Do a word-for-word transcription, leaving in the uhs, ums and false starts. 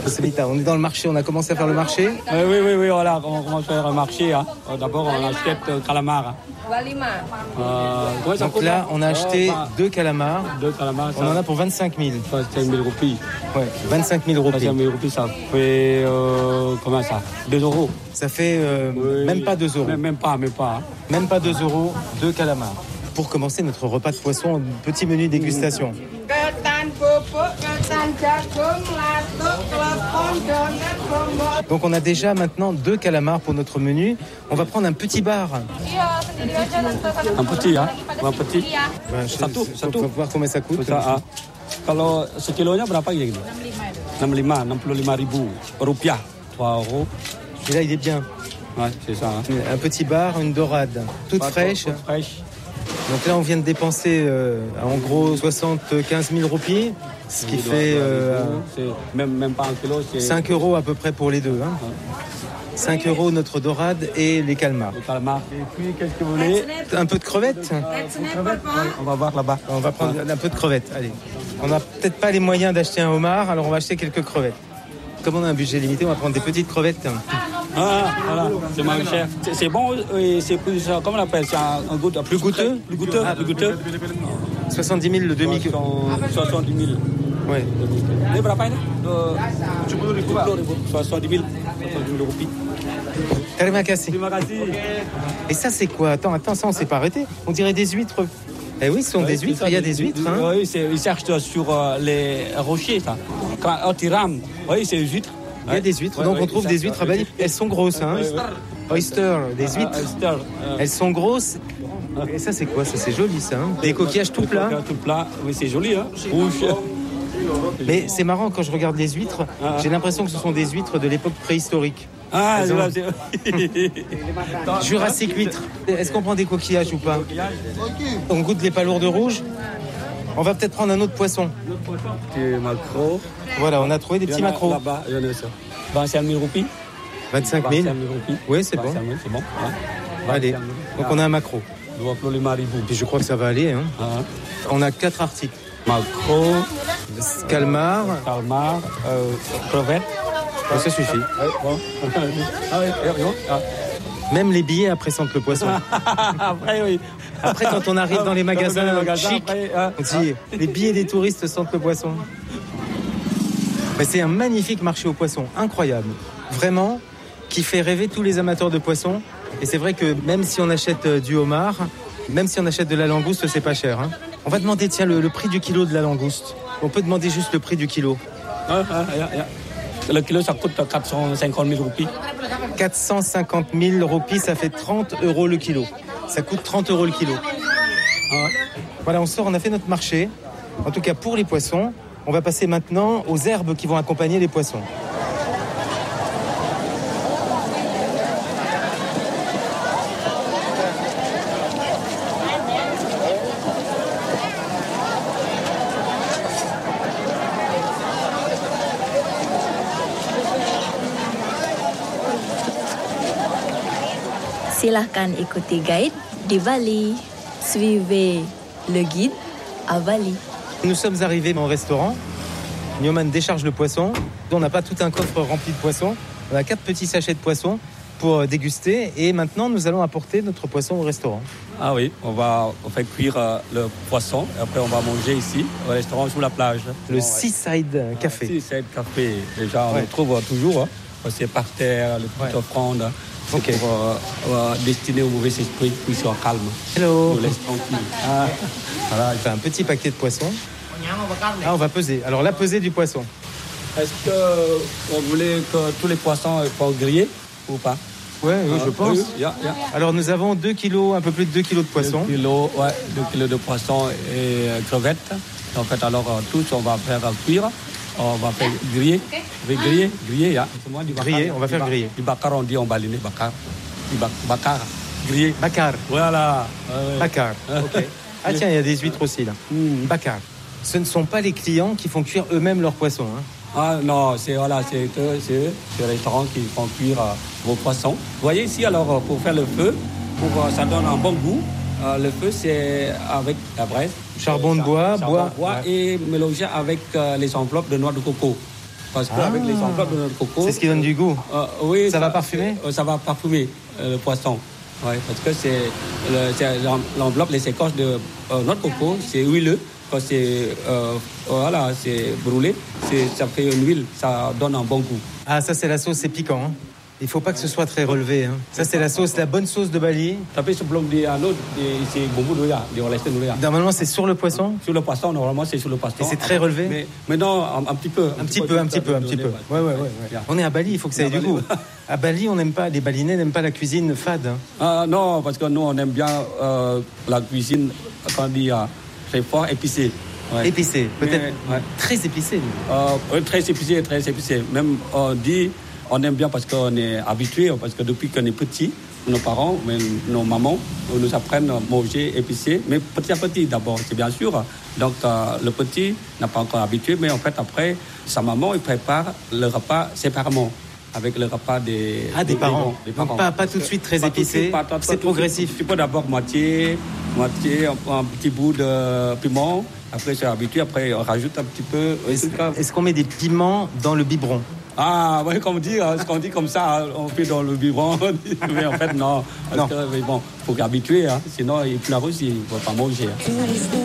Vita, on est dans le marché, on a commencé à faire le marché. Euh, oui, oui, oui, voilà, on commence à faire le marché. Hein. D'abord, on achète euh, calamar. Hein. Euh, Donc là, on a acheté deux calamars. Deux calamars. On en a pour vingt-cinq mille. vingt-cinq mille roupies. Ouais, vingt-cinq mille roupies. vingt-cinq mille roupies, ça fait, euh, comment ça deux euros. Ça fait euh, oui, même pas deux euros. Même, même pas, même pas. Hein. Même pas deux euros, deux calamars. Pour commencer notre repas de poisson, petit menu dégustation. Donc on a déjà maintenant deux calamars pour notre menu. On va prendre un petit bar. Un petit, hein un petit. Ben, je, satu, satu. On va voir combien ça coûte. Ça, ah. Kalau sekilonya berapa gitu? enam puluh lima, enam puluh lima ribu rupiah, trois euros. Et là il est bien. Ouais, c'est ça. Hein. Un petit bar, une dorade, toute Pas fraîche. Toute fraîche. Donc là, on vient de dépenser euh, en gros soixante-quinze mille roupies, ce qui fait euh, même, même pas un kilo, c'est cinq euros à peu près pour les deux. Hein. cinq euros notre dorade et les calmars. Les calmars. Et puis, qu'est-ce que vous voulez? Un peu de crevettes, crevettes on va voir là-bas. On va prendre un peu de crevettes, allez. On n'a peut-être pas les moyens d'acheter un homard, alors on va acheter quelques crevettes. Comme on a un budget limité, on va prendre des petites crevettes. Ah, voilà, c'est moins cher. C'est, c'est bon et c'est plus, comment on appelle, c'est un, un goût plus, plus goûteux. Plus goûteux, ah, plus goûteux. soixante-dix mille le demi. soixante-dix mille. Ouais. Ini berapa ini? tujuh puluh ribu. soixante-dix mille. soixante-dix mille roupies. Terima kasih. Terima kasih. Et ça c'est quoi? Attends, attends, ça on s'est pas arrêté. On dirait des huîtres. Eh oui, ce sont oui, des huîtres, ça, il y a des huîtres. Hein. Oui, c'est, ils cherchent sur euh, les rochers, ça. Quand ils rament, oui, c'est des huîtres. Il y a des huîtres, ouais, donc ouais, on trouve des huîtres à Bali. Elles sont grosses, hein. Oyster, des huîtres. Oyster, euh... Elles sont grosses. Et ça, c'est quoi? Ça, c'est joli, ça. Hein. Des coquillages tout plats. Tout plat, oui, c'est joli, hein. Rouge. Mais c'est marrant, quand je regarde les huîtres, ah. j'ai l'impression que ce sont des huîtres de l'époque préhistorique. Ah, ont... c'est... Jurassique huître. Est-ce qu'on prend des coquillages ou pas? On goûte les palourdes rouges. On va peut-être prendre un autre poisson. Des maquereaux. Voilà, on a trouvé des petits maquereaux. Là-bas, il y en a ça. vingt-cinq mille roupies. vingt-cinq mille. vingt-cinq mille roupies. Oui, c'est bon. C'est bon. Ouais. Allez, donc on a un maquereau. Et je crois que ça va aller. Hein. Ah. On a quatre articles. Maquereau, calmar, calmar, euh, crevettes. Oh, ça suffit. Même les billets après sentent le poisson. Après, oui. Après, quand on arrive dans les magasins, dans les magasins chic, après, ah, on dit ah. les billets des touristes sentent le poisson. Mais c'est un magnifique marché aux poissons, incroyable. Vraiment, qui fait rêver tous les amateurs de poissons. Et c'est vrai que même si on achète du homard, même si on achète de la langouste, c'est pas cher. Hein. On va demander, tiens, le, le prix du kilo de la langouste. On peut demander juste le prix du kilo. Ah, ah, ah, ah. Le kilo, ça coûte quatre cent cinquante mille roupies. quatre cent cinquante mille roupies, ça fait trente euros le kilo. Ça coûte trente euros le kilo. Ah. Voilà, on sort, on a fait notre marché. En tout cas, pour les poissons, on va passer maintenant aux herbes qui vont accompagner les poissons. Silahkan ikuti guide di Bali. Suivez le guide à Bali. Nous sommes arrivés au restaurant. Nyoman décharge le poisson. On n'a pas tout un coffre rempli de poissons. On a quatre petits sachets de poissons pour déguster. Et maintenant, nous allons apporter notre poisson au restaurant. Ah oui, on va on fait cuire euh, le poisson. Et après, on va manger ici, au restaurant sous la plage. Le bon, Seaside ouais. Café. Ah, Seaside Café. Déjà, on ouais. le trouve toujours. Hein. C'est par terre, les petites ouais. offrandes. C'est okay. pour euh, euh, destiner aux mauvais esprits qui sont calmes. Hello. Nous laisse tranquille. Ah. Voilà, il fait un petit paquet de poissons. Ah, on va peser. Alors, la pesée du poisson. Est-ce que vous voulez que tous les poissons soient grillés ou pas? Oui, oui, je pense. Oui, yeah, yeah. Alors, nous avons deux kilos, un peu plus de deux kilos de poissons. deux kilos, ouais, deux kilos de poissons et euh, crevettes. En fait, alors, euh, tous, on va faire cuire. On va faire griller. On va griller, griller, yeah. Moi, du griller, on va faire griller. Du bakar, on dit en balinais, bakar. Du bakar, griller. Bakar. Voilà. Ouais. Bakar, ok. Ah tiens, il y a des huîtres aussi, là. Mm. Bakar. Ce ne sont pas les clients qui font cuire eux-mêmes leurs poissons. Hein. Ah non, c'est, voilà, c'est, eux, c'est eux, c'est les restaurants qui font cuire euh, vos poissons. Vous voyez ici, alors, pour faire le feu, pour, euh, ça donne un bon goût. Euh, le feu, c'est avec la braise. Charbon de bois, charbon bois. De bois ouais. Et mélangé avec euh, les enveloppes de noix de coco. Parce qu'avec ah. les enveloppes de notre coco... C'est ce qui donne du goût. Euh, oui, ça, ça va parfumer euh, Ça va parfumer euh, le poisson. Ouais, parce que c'est, le, c'est l'enveloppe, les écorces de euh, notre coco, c'est huileux. Quand c'est, euh, voilà, c'est brûlé, c'est, ça fait une huile, ça donne un bon goût. Ah, ça c'est la sauce, c'est piquant. Hein. Il ne faut pas que ce soit très relevé. Hein. Ça c'est la sauce, la bonne sauce de Bali. Tapi sebelum dia anu, c'est bumbu dulu ya, dioleskan dulu ya. Normalement c'est sur le poisson. Sur le poisson, normalement c'est sur le poisson. Et c'est très relevé. Mais maintenant un, un petit peu. Un, un petit peu, un petit peu, un petit peu. Ouais, ouais, ouais. ouais. On est à Bali, il faut que ça ait du goût. À Bali, on n'aime pas, les Balinais n'aiment pas la cuisine fade. Hein. Ah non, parce que nous on aime bien euh, la cuisine, quand on dit uh, très fort, épicée. Ouais. Épicé, peut-être mais, ouais. Très épicé. Euh, très épicé, très épicé. Même on dit, on aime bien parce qu'on est habitué, parce que depuis qu'on est petit, nos parents, même nos mamans, nous apprennent à manger épicé, mais petit à petit d'abord, c'est bien sûr. Donc euh, le petit n'a pas encore habitué, mais en fait après, sa maman, il prépare le repas séparément. Avec le repas des, ah, des, des parents. Des parents. Donc pas, pas tout de suite très épicé, suite, pas, pas, c'est pas progressif. Tu peux d'abord moitié, moitié, un, un petit bout de piment. Après, c'est habitué. Après, on rajoute un petit peu. Est-ce, est-ce qu'on met des piments dans le biberon? Ah, oui, comme on dit, ce qu'on dit comme ça, on fait dans le biberon. Mais en fait, non. Parce non. que, mais bon, il faut qu'habituer. Hein, sinon, il pleure aussi. Il ne faut pas manger. Hein.